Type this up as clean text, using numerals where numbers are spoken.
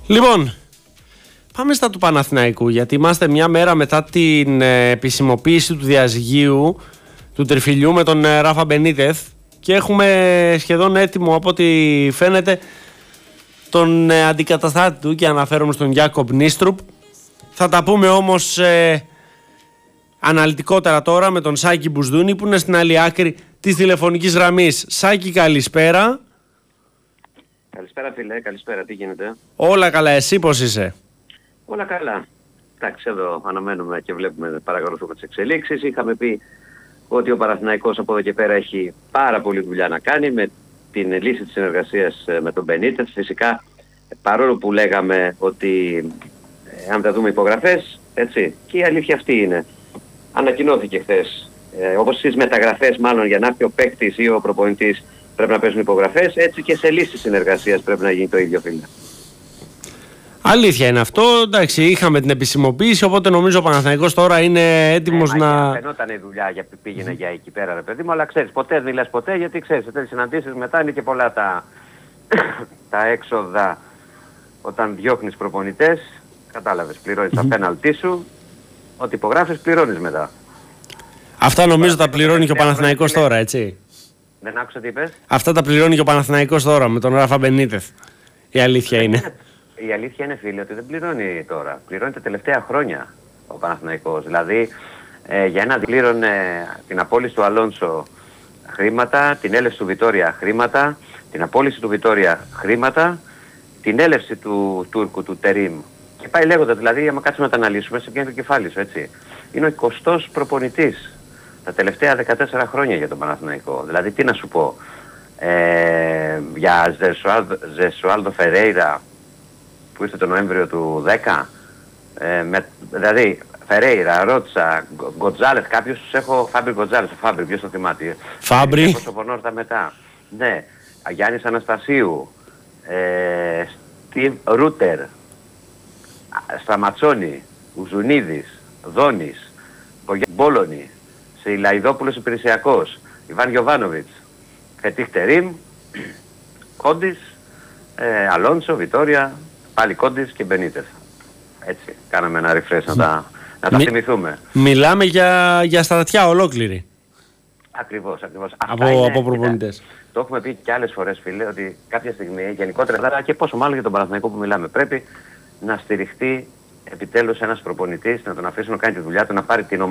Λοιπόν, πάμε στα του Παναθηναϊκού, γιατί είμαστε μια μέρα μετά την επισημοποίηση του διαζυγίου του τριφυλιού με τον Ράφα Μπενίτεθ και έχουμε σχεδόν έτοιμο, από ό,τι φαίνεται, τον αντικαταστάτη του, και αναφέρομαι στον Γιάκοπ Νίστρουπ. Θα τα πούμε όμως αναλυτικότερα τώρα με τον Σάκη Μπουσδούνη, που είναι στην άλλη άκρη της τηλεφωνικής γραμμής. Σάκη, καλησπέρα. Καλησπέρα φίλε, καλησπέρα, τι γίνεται? Όλα καλά, εσύ πώς είσαι? Όλα καλά. Εντάξει, εδώ αναμένουμε και βλέπουμε, παρακολουθούμε τις εξελίξεις. Είχαμε πει ότι ο Παναθηναϊκός από εδώ και πέρα έχει πάρα πολλή δουλειά να κάνει με την λύση της συνεργασίας με τον Μπενίτεθ. Φυσικά, παρόλο που λέγαμε ότι αν τα δούμε υπογραφές, έτσι, και η αλήθεια αυτή είναι. Ανακοινώθηκε χθες, όπως στις μεταγραφές μάλλον, για να έρθει ο παίκτης ή ο προπονητής πρέπει να παίζουν υπογραφές, έτσι και σε λύσεις συνεργασίας πρέπει να γίνει το ίδιο, φίλε. Αλήθεια είναι αυτό. Εντάξει, είχαμε την επισημοποίηση, οπότε νομίζω ο Παναθηναϊκός τώρα είναι έτοιμος να... Φαινόταν η δουλειά για πήγαινε για εκεί πέρα, ρε παιδί μου, αλλά ξέρεις, ποτέ δεν λες ποτέ, γιατί ξέρεις, σε τέτοιες συναντήσεις μετά είναι και πολλά τα έξοδα όταν διώχνεις προπονητές. Κατάλαβες, πληρώνεις τα πέναλτί σου, ό,τι υπογράφεις πληρώνεις μετά. Αυτά νομίζω τα πληρώνει και ο Παναθηναϊκός τώρα, έτσι. Δεν άκουσα τι είπες? Αυτά τα πληρώνει και ο Παναθηναϊκός τώρα με τον Ράφα Μπενίτεθ. Η αλήθεια είναι. Η αλήθεια είναι, φίλε, ότι δεν πληρώνει τώρα. Πληρώνει τα τελευταία χρόνια ο Παναθηναϊκός. Δηλαδή, για ένα πλήρωνε την απόλυση του Αλόνσο χρήματα, την έλευση του Βιτόρια χρήματα, την απόλυση του Βιτόρια χρήματα, την έλευση του Τούρκου, του Τερίμ. Και πάει λέγοντας, δηλαδή, άμα κάτσουμε να τα αναλύσουμε, σε πιάνει το κεφάλι σου, έτσι. Είναι ο 20ος προπονητής τα τελευταία 14 χρόνια για τον Παναθηναϊκό. Δηλαδή, τι να σου πω, για Ζεσουάλδο Φερέιρα, που ήρθε τον Νοέμβριο του 10, δηλαδή Φερέιρα, Ρότσα, Γκοτζάλες, κάποιους τους έχω, Φάμπρι Γκοτζάλες, Φάμπρι, ποιος το θυμάται? Φάμπρι. Κοσοπονόρτα μετά. Ναι, Γιάννης Αναστασίου, Στιβ Ρούτερ, Σταματσόνη, Ουζουνίδης, Δόνης, Μπόλωνη, Σεϊλαϊδόπουλος Υπηρεσιακός, Ιβάν Γιοβάνοβιτς, Φετίχ Τερίμ, Κόντις, Αλόνσο, Βιτόρια, πάλι Κόντις και Μπενίτεθ. Έτσι, κάναμε ένα refresh να τα θυμηθούμε. Μιλάμε για στρατιά ολόκληρη. Ακριβώς. Από προπονητές. Το έχουμε πει και άλλες φορές, φίλε, ότι κάποια στιγμή γενικότερα, και πόσο μάλλον για τον Παναθηναϊκό που μιλάμε, πρέπει να στηριχτεί επιτέλους ένας προπονητής, να τον αφήσουν να κάνει τη δουλειά του, να πάρει την ομάδα